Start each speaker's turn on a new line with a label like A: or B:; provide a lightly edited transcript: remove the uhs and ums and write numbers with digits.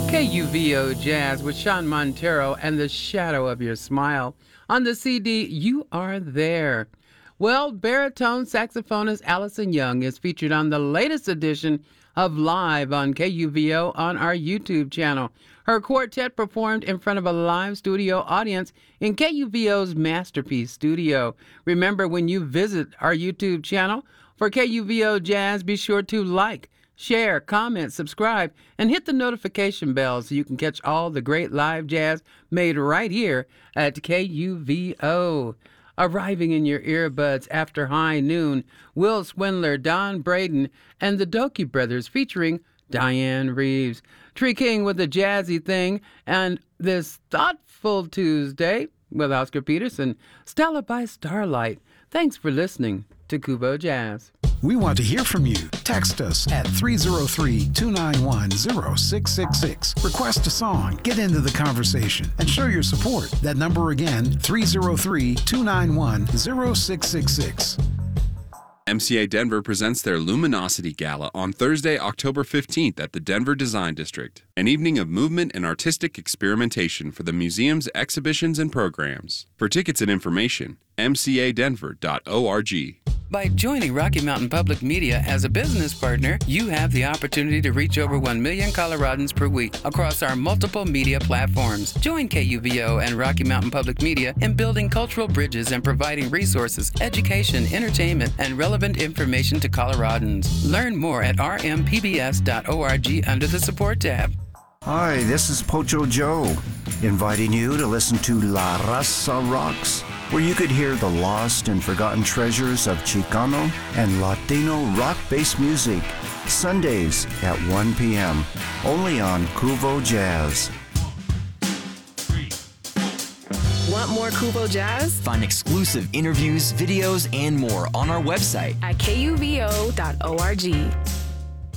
A: KUVO Jazz with Sean Montero and The Shadow of Your Smile. On the CD, You Are There. Well, baritone saxophonist Allison Young is featured on the latest edition of Live on KUVO on our YouTube channel. Her quartet performed in front of a live studio audience in KUVO's Masterpiece Studio. Remember, when you visit our YouTube channel for KUVO Jazz, be sure to like, share, comment, subscribe, and hit the notification bell so you can catch all the great live jazz made right here at KUVO. Arriving in your earbuds after high noon, Will Swindler, Don Braden, and the Dokie Brothers featuring Diane Reeves. Tree King with a jazzy thing, and this thoughtful Tuesday with Oscar Peterson, Stella by Starlight. Thanks for listening to Kubo Jazz.
B: We want to hear from you. Text us at 303-291-0666. Request a song, get into the conversation, and show your support. That number again, 303-291-0666.
C: MCA Denver presents their Luminosity Gala on Thursday, October 15th at the Denver Design District, an evening of movement and artistic experimentation for the museum's exhibitions and programs. For tickets and information, mcadenver.org.
A: By joining Rocky Mountain Public Media as a business partner, you have the opportunity to reach over 1 million Coloradans per week across our multiple media platforms. Join KUVO and Rocky Mountain Public Media in building cultural bridges and providing resources, education, entertainment, and relevant information to Coloradans. Learn more at rmpbs.org under the support tab.
D: Hi, this is Pocho Joe, inviting you to listen to La Raza Rocks, where you could hear the lost and forgotten treasures of Chicano and Latino rock-based music, Sundays at 1 p.m., only on Kuvo Jazz.
E: Want more Kuvo Jazz?
F: Find exclusive interviews, videos, and more on our website
E: at kuvo.org.